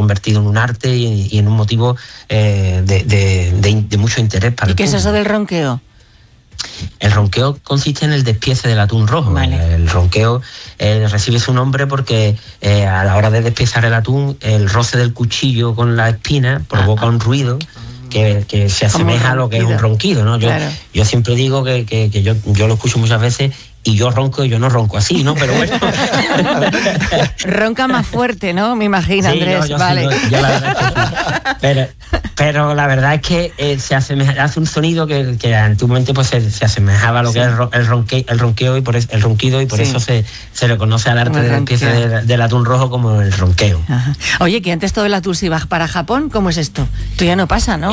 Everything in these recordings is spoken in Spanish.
convertido en un arte y en un motivo de mucho interés para el público. ¿Y qué es eso del ronqueo? El ronqueo consiste en el despiece del atún rojo. Vale. El ronqueo recibe su nombre porque a la hora de despiezar el atún, el roce del cuchillo con la espina provoca un ruido que se asemeja a lo que es un ronquido, ¿no? Yo siempre digo que yo lo escucho muchas veces y yo ronco y yo no ronco así, ¿no? Pero bueno. Ronca más fuerte, ¿no? Me imagino, sí, Andrés. Vale. Sí, yo la verdad es que sí. Pero la verdad es que hace un sonido que antiguamente pues se asemejaba a lo que es el ronqueo y por eso, el ronquido, y por eso se le conoce al arte de despiece del atún rojo como el ronqueo. Ajá. Oye, que antes todo el atún se iba para Japón, ¿cómo es esto? Esto ya no pasa, ¿no?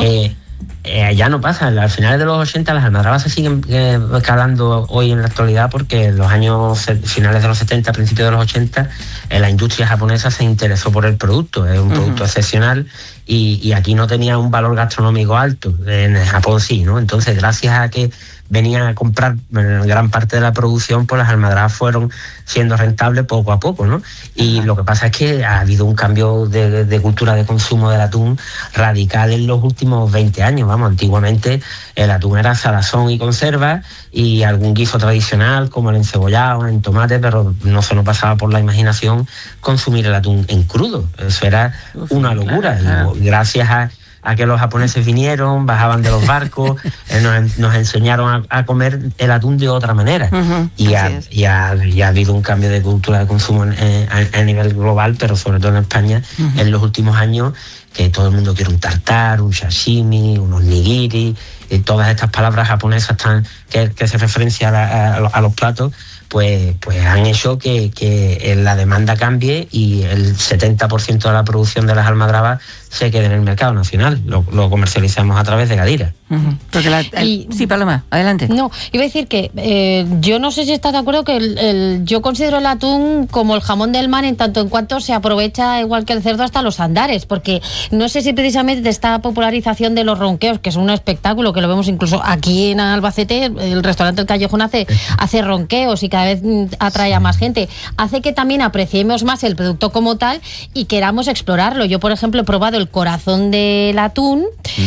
Ya no pasa. Al finales de los 80 las almadrabas se siguen calando hoy en la actualidad, porque en los años finales de los 70, principios de los 80, la industria japonesa se interesó por el producto. Es un producto excepcional y aquí no tenía un valor gastronómico alto. En Japón sí, ¿no? Entonces, gracias a que venían a comprar gran parte de la producción, pues las almadrabas fueron siendo rentables poco a poco, ¿no? Y lo que pasa es que ha habido un cambio de cultura de consumo del atún radical en los últimos 20 años. Vamos, antiguamente el atún era salazón y conserva y algún guiso tradicional como el encebollado, en tomate, pero no se nos pasaba por la imaginación consumir el atún en crudo. Eso era una locura. Claro. Y gracias a que los japoneses vinieron, bajaban de los barcos, nos enseñaron a comer el atún de otra manera. Y ha habido un cambio de cultura de consumo a nivel global, pero sobre todo en España, en los últimos años, que todo el mundo quiere un tartar, un sashimi, unos nigiri, y todas estas palabras japonesas que se referencian a los platos, pues han hecho que la demanda cambie y el 70% de la producción de las almadrabas se quede en el mercado nacional. Lo comercializamos a través de Gadira. Porque sí, Paloma, adelante. No, iba a decir que yo no sé si estás de acuerdo que yo considero el atún como el jamón del mar, en tanto en cuanto se aprovecha igual que el cerdo hasta los andares, porque no sé si precisamente esta popularización de los ronqueos, que es un espectáculo que lo vemos incluso aquí en Albacete, el restaurante El Callejón hace ronqueos y cada vez atrae a más gente, hace que también apreciemos más el producto como tal y queramos explorarlo. Yo, por ejemplo, he probado el corazón del atún,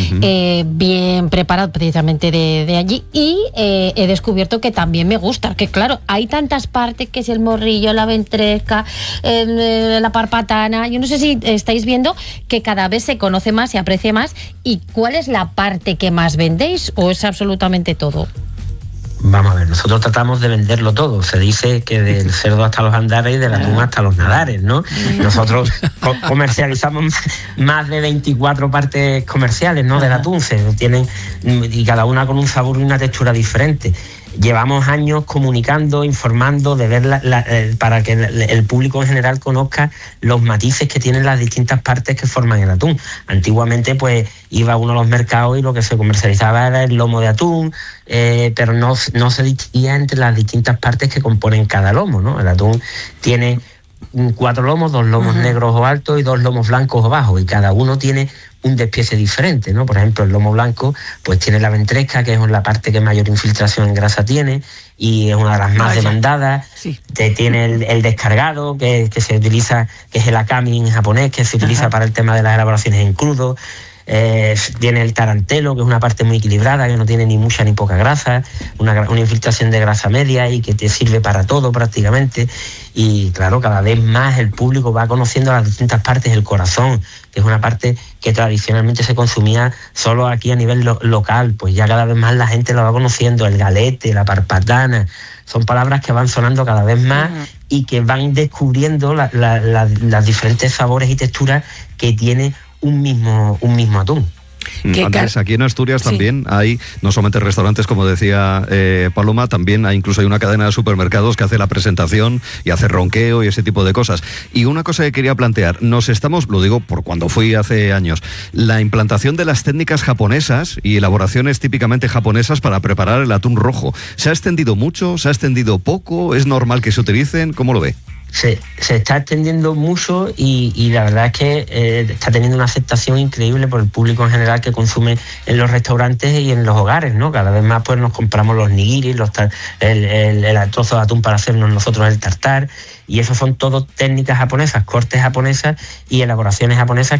bien preparado precisamente de allí, y he descubierto que también me gusta, que claro, hay tantas partes, que es el morrillo, la ventresca, la parpatana. Yo no sé si estáis viendo que cada vez se conoce más, se aprecia más. ¿Y cuál es la parte que más vendéis, o es absolutamente todo? Vamos a ver, nosotros tratamos de venderlo todo. Se dice que del cerdo hasta los andares y del atún hasta los nadares, ¿no? Nosotros comercializamos más de 24 partes comerciales, ¿no? Del atún. Y cada una con un sabor y una textura diferente. Llevamos años comunicando, informando, de ver para que el público en general conozca los matices que tienen las distintas partes que forman el atún. Antiguamente, pues, iba uno a los mercados y lo que se comercializaba era el lomo de atún, pero no se distinguía entre las distintas partes que componen cada lomo, ¿no? El atún tiene 4 lomos, 2 lomos negros o altos y 2 lomos blancos o bajos, y cada uno tiene un despiece diferente, ¿no? Por ejemplo, el lomo blanco pues tiene la ventresca, que es la parte que mayor infiltración en grasa tiene y es una de las más demandadas. Tiene el descargado, que se utiliza, que es el akami en japonés, que se utiliza para el tema de las elaboraciones en crudo. Tiene el tarantelo, que es una parte muy equilibrada, que no tiene ni mucha ni poca grasa, una infiltración de grasa media y que te sirve para todo prácticamente. Y claro, cada vez más el público va conociendo las distintas partes. El corazón, que es una parte que tradicionalmente se consumía solo aquí a nivel local, pues ya cada vez más la gente lo va conociendo. El galete, la parpatana, son palabras que van sonando cada vez más y que van descubriendo las diferentes sabores y texturas que tiene un mismo atún. Andrés, aquí en Asturias también hay no solamente restaurantes, como decía Paloma, también hay una cadena de supermercados que hace la presentación y hace ronqueo y ese tipo de cosas. Y una cosa que quería plantear, lo digo por cuando fui hace años, la implantación de las técnicas japonesas y elaboraciones típicamente japonesas para preparar el atún rojo, ¿se ha extendido mucho? ¿Se ha extendido poco? ¿Es normal que se utilicen? ¿Cómo lo ve? Se está extendiendo mucho y la verdad es que está teniendo una aceptación increíble por el público en general que consume en los restaurantes y en los hogares, ¿no? Cada vez más pues nos compramos los nigiris, el trozo de atún para hacernos nosotros el tartar, y eso son todo técnicas japonesas, cortes japonesas y elaboraciones japonesas